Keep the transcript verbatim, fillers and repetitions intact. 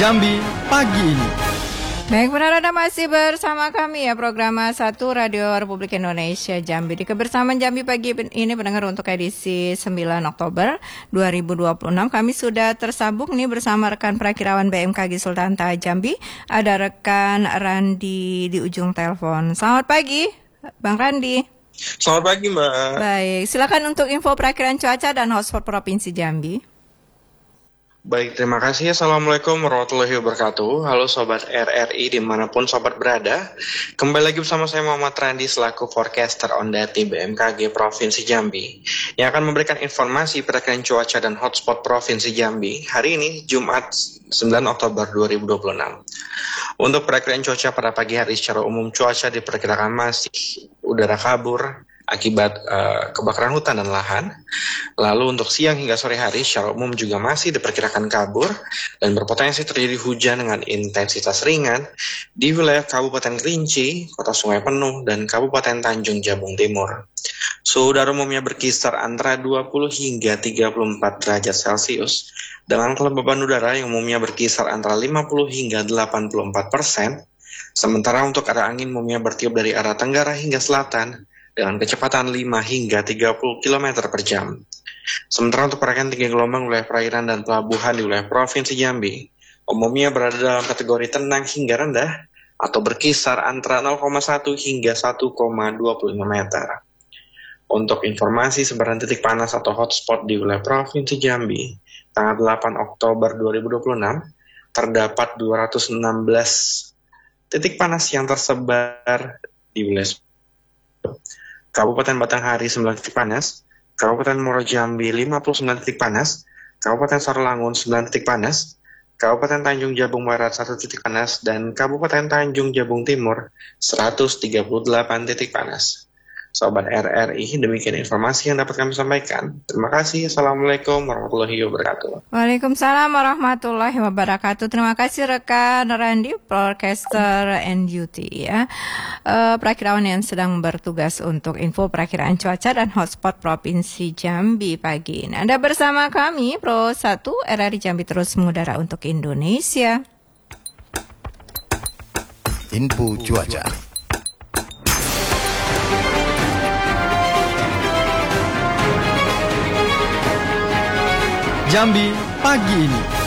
Jambi pagi ini. Baik, benar Anda masih bersama kami ya, program satu Radio Republik Indonesia Jambi. Di kebersamaan Jambi pagi ini pendengar untuk edisi sembilan Oktober dua ribu dua puluh enam. Kami sudah tersambung nih bersama rekan Prakirawan B M K G Sultan Taha Jambi. Ada rekan Randi di ujung telepon. Selamat pagi, Bang Randi. Selamat pagi, Mbak. Baik, silakan untuk info perakiraan cuaca dan hotspot Provinsi Jambi. Baik, terima kasih. Assalamualaikum warahmatullahi wabarakatuh. Halo Sobat R R I dimanapun Sobat berada. Kembali lagi bersama saya Muhammad Randi selaku forecaster Ondati B M K G Provinsi Jambi yang akan memberikan informasi perakiraan cuaca dan hotspot Provinsi Jambi hari ini Jumat sembilan Oktober dua ribu dua puluh enam. Untuk perakiraan cuaca pada pagi hari secara umum cuaca diperkirakan masih udara kabur akibat uh, kebakaran hutan dan lahan. Lalu untuk siang hingga sore hari secara umum juga masih diperkirakan kabur dan berpotensi terjadi hujan dengan intensitas ringan di wilayah Kabupaten Kerinci, Kota Sungai Penuh, dan Kabupaten Tanjung Jabung Timur. Suhu udara umumnya berkisar antara dua puluh hingga tiga puluh empat derajat Celcius dengan kelembaban udara yang umumnya berkisar antara lima puluh hingga delapan puluh empat persen. Sementara untuk arah angin umumnya bertiup dari arah tenggara hingga selatan dengan kecepatan lima hingga tiga puluh kilometer per jam. Sementara untuk perakiraan tinggi gelombang wilayah perairan dan pelabuhan di wilayah Provinsi Jambi umumnya berada dalam kategori tenang hingga rendah atau berkisar antara nol koma satu hingga satu koma dua puluh lima meter. Untuk informasi sebaran titik panas atau hotspot di wilayah Provinsi Jambi tanggal delapan Oktober dua ribu dua puluh enam terdapat dua ratus enam belas titik panas yang tersebar di wilayah Kabupaten Batanghari sembilan titik panas, Kabupaten Muaro Jambi lima puluh sembilan titik panas, Kabupaten Sarolangun sembilan titik panas, Kabupaten Tanjung Jabung Barat satu titik panas, dan Kabupaten Tanjung Jabung Timur seratus tiga puluh delapan titik panas. Sobat R R I, demikian informasi yang dapat kami sampaikan. Terima kasih. Assalamualaikum warahmatullahi wabarakatuh. Waalaikumsalam warahmatullahi wabarakatuh. Terima kasih rekan Randi, forecaster N U T ya. Uh, perakirawan yang sedang bertugas untuk info perakiraan cuaca dan hotspot Provinsi Jambi pagi ini. Anda bersama kami, Pro satu R R I Jambi terus mengudara untuk Indonesia. Info cuaca. Jambi pagi ini.